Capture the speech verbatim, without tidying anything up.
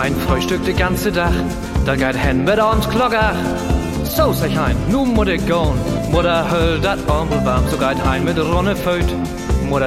hein Frühstück de ganze Dach, da geht hen mit abends Glockach. So sag ich hein, nu muss ich gehen. Mutter höll dat Armbel warm, so geht hein mit Ronne Föt.